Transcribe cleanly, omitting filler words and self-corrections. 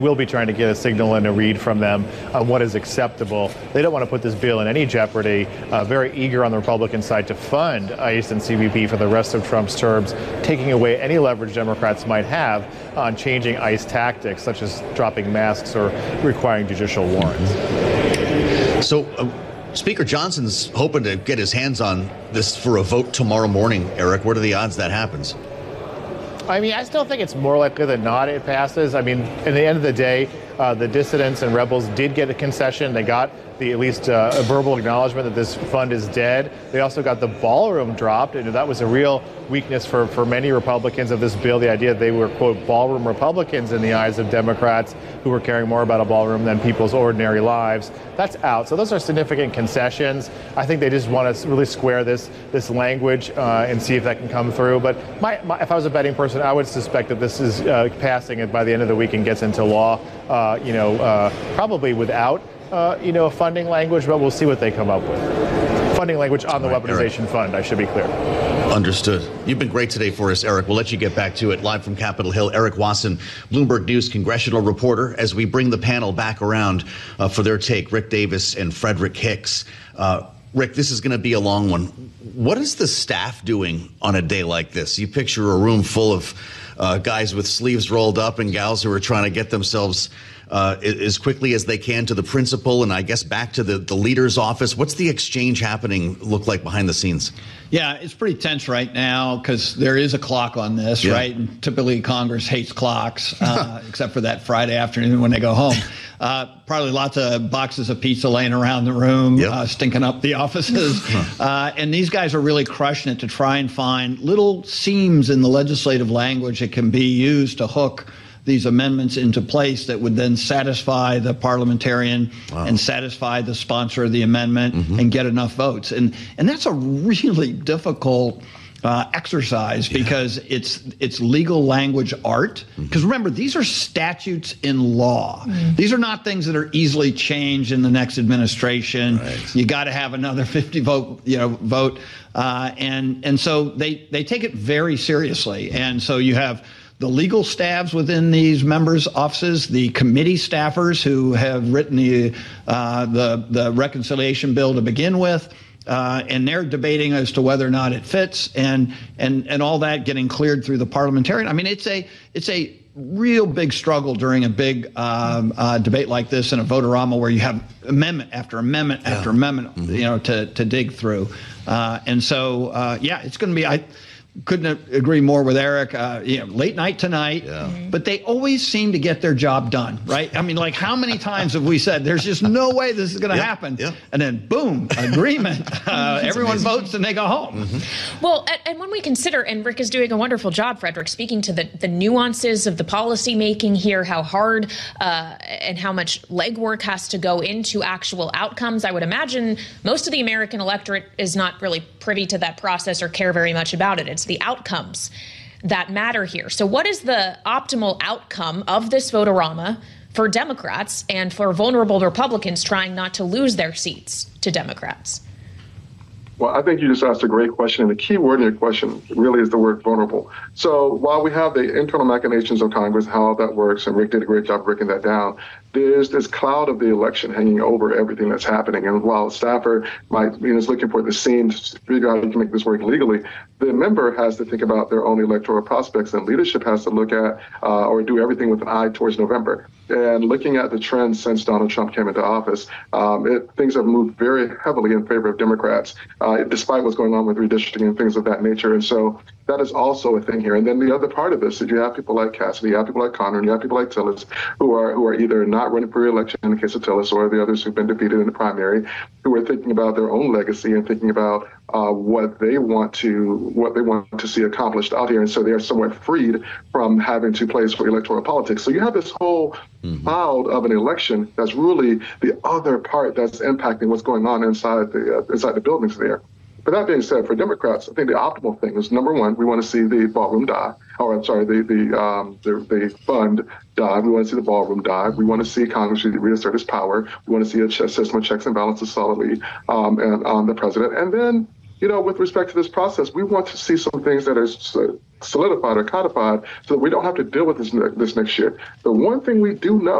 We'll be trying to get a signal and a read from them on what is acceptable. They don't want to put this bill in any jeopardy. Very eager on the Republican side to fund ICE and CBP for the rest of Trump's terms, taking away any leverage Democrats might have on changing ICE tactics, such as dropping masks or requiring judicial warrants. So Speaker Johnson's hoping to get his hands on this for a vote tomorrow morning. Eric, what are the odds that happens? I mean, I still think it's more likely than not it passes. I mean, at the end of the day, the dissidents and rebels did get a concession. They got at least a verbal acknowledgement that this fund is dead. They also got the ballroom dropped, and that was a real weakness for many Republicans of this bill, the idea that they were, quote, ballroom Republicans in the eyes of Democrats who were caring more about a ballroom than people's ordinary lives. That's out. So those are significant concessions. I think they just want to really square this probably and see if that can come through. But if I was a betting person, I would suspect that this is passing it by the end of the week and gets into law, probably without a funding language, but we'll see what they come up with. Funding language on the weaponization fund, I should be clear. Understood. You've been great today for us, Eric. We'll let you get back to it. Live from Capitol Hill, Eric Wasson, Bloomberg News congressional reporter, as we bring the panel back around for their take, Rick Davis and Frederick Hicks. Rick, this is going to be a long one. What is the staff doing on a day like this? You picture a room full of guys with sleeves rolled up and gals who are trying to get themselves as quickly as they can to the principal and I guess back to the leader's office. What's the exchange happening look like behind the scenes? Yeah, it's pretty tense right now because there is a clock on this, right? And typically Congress hates clocks, except for that Friday afternoon when they go home. Probably lots of boxes of pizza laying around the room, stinking up the offices. And these guys are really crushing it to try and find little seams in the legislative language that can be used to hook these amendments into place that would then satisfy the parliamentarian and satisfy the sponsor of the amendment and get enough votes. And that's a really difficult exercise because it's legal language art. Because remember, these are statutes in law. These are not things that are easily changed in the next administration. You got to have another 50 vote, and so they take it very seriously. And so you have the legal staffs within these members' offices, the committee staffers who have written the reconciliation bill to begin with, and they're debating as to whether or not it fits, and all that getting cleared through the parliamentarian. I mean, it's a real big struggle during a big debate like this in a vote-a-rama where you have amendment after amendment after amendment, to dig through, and so it's going to be. Couldn't agree more with Eric. Late night tonight, but they always seem to get their job done, right? I mean, like how many times have we said there's just no way this is going to happen, and then boom, agreement. Everyone votes and they go home. Well, and when we consider, and Rick is doing a wonderful job, Frederick, speaking to the nuances of the policy making here, how hard and how much legwork has to go into actual outcomes. I would imagine most of the American electorate is not really privy to that process or care very much about it. It's the outcomes that matter here. So what is the optimal outcome of this vote-a-rama for Democrats and for vulnerable Republicans trying not to lose their seats to Democrats? Well, I think you just asked a great question, and the key word in your question really is the word vulnerable. So while we have the internal machinations of Congress, how that works, and Rick did a great job breaking that down, there's this cloud of the election hanging over everything that's happening. And while a staffer is looking for the seams to figure out how to make this work legally, the member has to think about their own electoral prospects, and leadership has to look at or do everything with an eye towards November. And looking at the trends since Donald Trump came into office, things have moved very heavily in favor of Democrats, despite what's going on with redistricting and things of that nature. And so that is also a thing here. And then the other part of this is you have people like Cassidy, you have people like Connor, and you have people like Tillis who are either not running for re-election in the case of Tillis, or the others who've been defeated in the primary, who are thinking about their own legacy and thinking about what they want to see accomplished out here. And so they are somewhat freed from having to play for electoral politics. So you have this whole cloud of an election that's really the other part that's impacting what's going on inside the buildings there. But that being said, for Democrats, I think the optimal thing is, number one, we want to see the ballroom die. Or I'm sorry, the fund die. We want to see the ballroom die. We want to see Congress reassert its power. We want to see a system of checks and balances solidly and on the president. And then, with respect to this process, we want to see some things that are solidified or codified so that we don't have to deal with this next year. The one thing we do know